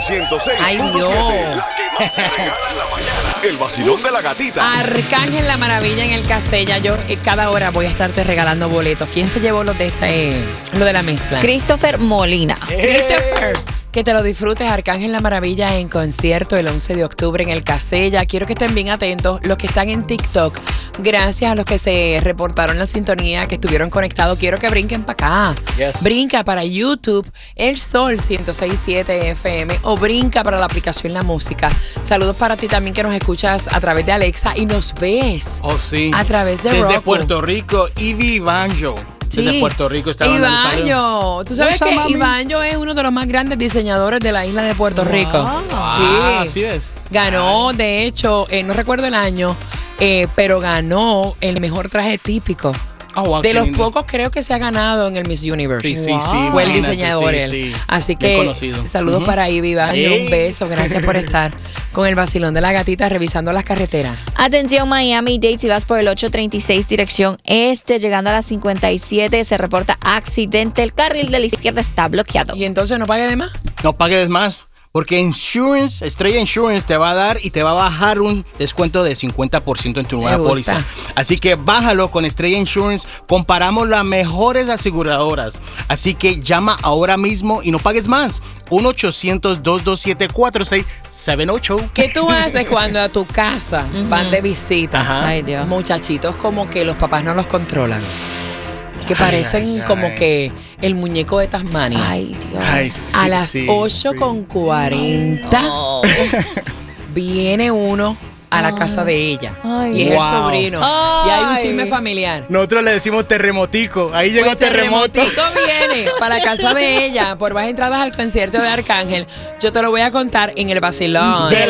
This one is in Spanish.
106.7. ¡Ay, Dios! La que más se regala en la mañana. El vacilón de la gatita. Arcángel La Maravilla en el Casella. Yo cada hora voy a estarte regalando boletos. ¿Quién se llevó los de lo de la mezcla? Christopher Molina. Christopher. Que te lo disfrutes, Arcángel La Maravilla en concierto el 11 de octubre en el Casella. Quiero que estén bien atentos los que están en TikTok. Gracias a los que se reportaron la sintonía, que estuvieron conectados. Quiero que brinquen para acá. Yes. Brinca para YouTube, El Sol 106.7 FM o brinca para la aplicación La Música. Saludos para ti también que nos escuchas a través de Alexa y nos ves Oh, sí. a través de Desde Roku. Puerto Rico, Ivy Banjo. Desde Puerto Rico está dando el saludo. Ibaño. Tú sabes que Ibaño es uno de los más grandes diseñadores de la isla de Puerto Rico. Ah, así es. Ganó, de hecho, no recuerdo el año, pero ganó el mejor traje típico. Oh, wow, De qué los lindo. pocos creo que se ha ganado en el Miss Universe. Sí, sí, sí. Fue el imagínate, diseñador sí, él. sí. Así Bien que conocido. saludos para Ivy Baño, Ey. un beso, gracias por estar con el vacilón de la gatita revisando las carreteras. Atención Miami-Dade, si vas por el 836 dirección este, llegando a las 57, se reporta accidente. El carril de la izquierda está bloqueado. Y entonces no pague de más. No pagues más. Porque Estrella Insurance te va a dar y te va a bajar un descuento de 50% en tu nueva gusta. póliza. Así que bájalo con Estrella Insurance. Comparamos las mejores aseguradoras. Así que llama ahora mismo y no pagues más. 1-800-227-4678. ¿Qué tú haces cuando a tu casa van de visita? Ajá. Ay, Dios. Muchachitos como que los papás no los controlan. Que parecen ay, ay. como que el muñeco de Tasmania. Ay, Dios. Ay, sí, A las sí. 8:40 viene uno a la casa de ella. Ay, y es el wow. sobrino. Y hay un chisme familiar. Nosotros le decimos terremotico. Ahí llegó Pues terremoto. Terremotico viene para la casa de ella por más entradas al concierto de Arcángel. Yo te lo voy a contar en el vacilón.